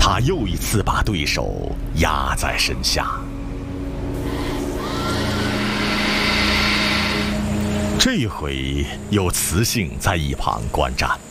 他又一次把对手压在身下。这回有雌性在一旁观战。